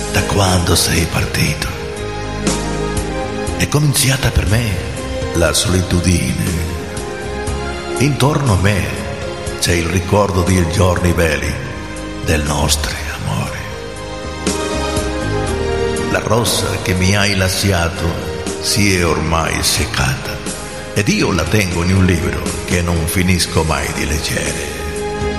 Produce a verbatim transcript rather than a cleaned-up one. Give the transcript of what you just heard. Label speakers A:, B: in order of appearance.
A: da quando sei partito. È cominciata per me la solitudine. Intorno a me c'è il ricordo dei giorni belli del nostro amore. La rosa che mi hai lasciato si è ormai seccata ed io la tengo in un libro che non finisco mai di leggere.